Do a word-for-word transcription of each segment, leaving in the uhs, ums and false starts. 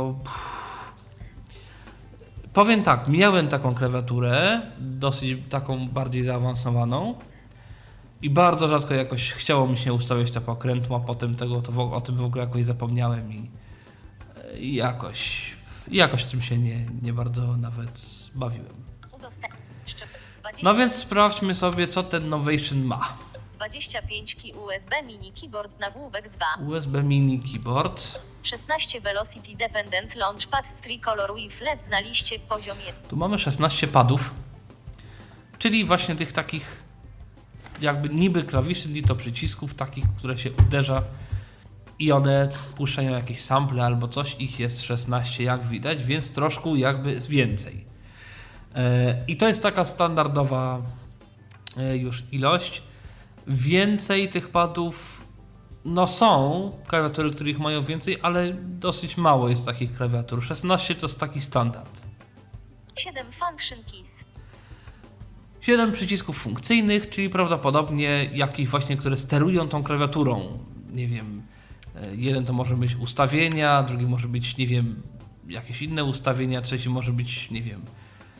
Pff, powiem tak, miałem taką klawiaturę, dosyć taką bardziej zaawansowaną i bardzo rzadko jakoś chciało mi się ustawiać to pokrętło, a potem tego, to w, o tym w ogóle jakoś zapomniałem i, i jakoś, jakoś tym się nie, nie bardzo nawet bawiłem. No więc sprawdźmy sobie, co ten Novation ma. dwadzieścia pięć kilo U S B mini keyboard nagłówek dwa. U S B mini keyboard. szesnaście Velocity Dependent Launchpad z Tricolor with L E D na liście poziom jeden. Tu mamy szesnaście padów, czyli właśnie tych takich jakby niby klawiszy, ni to przycisków takich, które się uderza i one puszczają jakieś sample albo coś. Ich jest szesnaście, jak widać, więc troszkę jakby więcej. I to jest taka standardowa już ilość. Więcej tych padów, no są klawiatury, których mają więcej, ale dosyć mało jest takich klawiatur. szesnaście to jest taki standard. siedem Function Keys. siedem przycisków funkcyjnych, czyli prawdopodobnie jakieś właśnie, które sterują tą klawiaturą. Nie wiem, jeden to może być ustawienia, drugi może być, nie wiem, jakieś inne ustawienia, trzeci może być, nie wiem,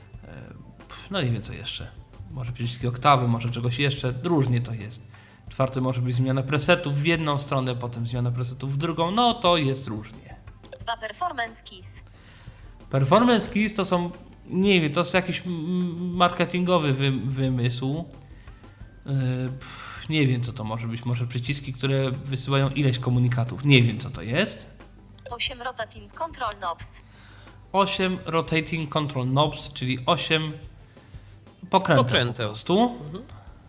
no nie wiem co jeszcze. Może przyciski oktawy, może czegoś jeszcze, różnie to jest. Czwarty może być zmiana presetów w jedną stronę, potem zmiana presetów w drugą, no to jest różnie. dwa Performance Keys. Performance Keys to są, nie wiem, to jest jakiś marketingowy wy, wymysł. Yy, pff, nie wiem co to może być, może przyciski, które wysyłają ileś komunikatów, nie wiem co to jest. osiem Rotating Control Knobs. osiem Rotating Control Knobs, czyli osiem pokręteł, Pokręteł. po prostu. Mhm.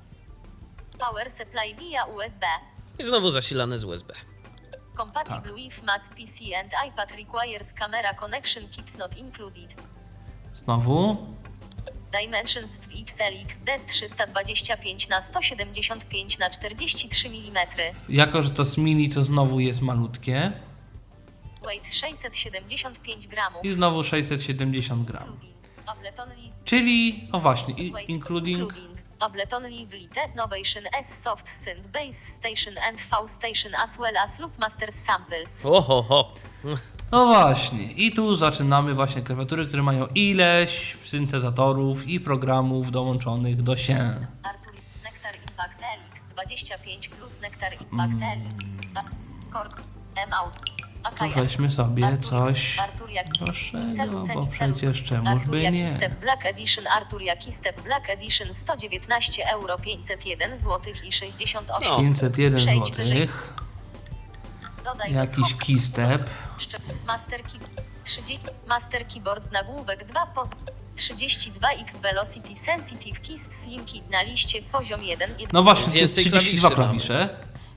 Power Supply via U S B. I znowu zasilane z U S B. Compatible Tak. with Mac P C and iPad requires camera connection kit not included. Znowu. Dimensions w X L X D trzysta dwadzieścia pięć na sto siedemdziesiąt pięć na czterdzieści trzy milimetry. Jako, że to jest mini, to znowu jest malutkie. Weight sześćset siedemdziesiąt pięć gramów. I znowu sześćset siedemdziesiąt gram. Including Ableton Live. Czyli, o właśnie, i- Weight including... Ableton Live Lite Novation S Soft Synth Bass Station and V Station as well as Loop Masters Samples. Oho, ho. No właśnie, i tu zaczynamy właśnie klawiatury, które mają ileś syntezatorów i programów dołączonych do się. Artur Nectar Impact L X dwadzieścia pięć plus Nectar Impact L X. Korg M-Out. To weźmy sobie Artur- coś Artur Jak- droższego, Mixelu, bo Mixelu. przecież czemuż Artur by Jaki nie. Step Black Edition Artur Jaki Step Black Edition sto dziewiętnaście euro pięćset jeden złotych i sześćdziesiąt osiem. No. pięćset jeden Przejdź wyżej. złotych. Dodaj do Jakiś schop- keystep. Szczep- Master, key, trzydzieści, Master Keyboard nagłówek dwa poz trzydzieści dwa X Velocity Sensitive Keys Slim Kit na liście poziom jeden. No właśnie, to jest Więcej trzydzieści dwa klawiszy klawisze.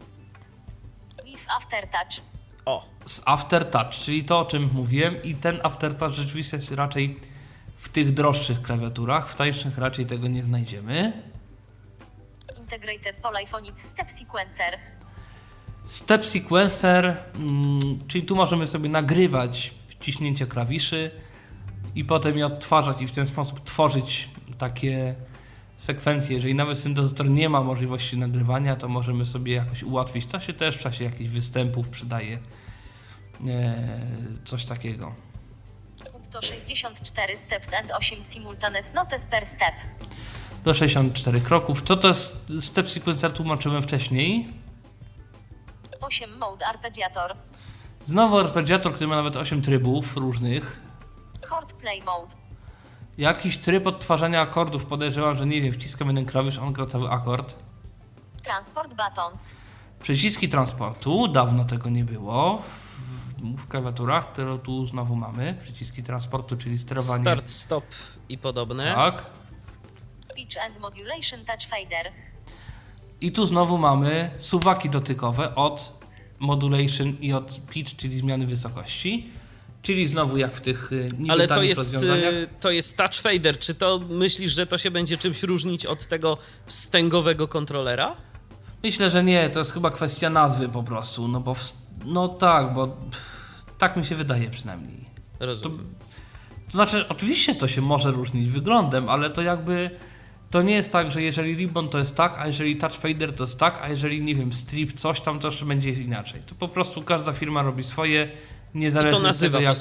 With Aftertouch. O, Z Aftertouch, czyli to o czym mówiłem, i ten Aftertouch rzeczywiście jest raczej w tych droższych klawiaturach, w tańszych raczej tego nie znajdziemy. Integrated Polyphonic Step Sequencer. Step Sequencer, mm, czyli tu możemy sobie nagrywać wciśnięcie klawiszy i potem je odtwarzać i w ten sposób tworzyć takie sekwencje. Jeżeli nawet syntezator nie ma możliwości nagrywania, to możemy sobie jakoś ułatwić. To się też w czasie jakichś występów przydaje. Eee, coś takiego. Up to sześćdziesiąt cztery steps and osiem simultaneous notes per step. Do sześćdziesiąt cztery kroków. Co to jest Step Sequencer? Tłumaczyłem wcześniej. osiem Mode Arpeggiator. Znowu arpeggiator, który ma nawet osiem trybów różnych. Chord Play Mode. Jakiś tryb odtwarzania akordów. Podejrzewam, że nie wiem, wciskam jeden klawisz, on gra cały akord. Transport Buttons. Przyciski transportu, dawno tego nie było w, w klawiaturach, które tu znowu mamy. Przyciski transportu, czyli sterowanie. start, stop i podobne. Tak. Pitch and Modulation Touch Fader. I tu znowu mamy suwaki dotykowe od modulation i od pitch, czyli zmiany wysokości. Czyli znowu jak w tych y, niby Ale to tanich jest, rozwiązaniach. y, to jest touch fader. Czy to myślisz, że to się będzie czymś różnić od tego wstęgowego kontrolera? Myślę, że nie, to jest chyba kwestia nazwy po prostu, no bo w, no tak, bo pff, tak mi się wydaje przynajmniej. Rozumiem. To znaczy, oczywiście to się może różnić wyglądem, ale to jakby to nie jest tak, że jeżeli ribbon to jest tak, a jeżeli touch fader to jest tak, a jeżeli, nie wiem, strip coś tam, to jeszcze będzie inaczej. To po prostu każda firma robi swoje, niezależnie I to nazywa od tego, jak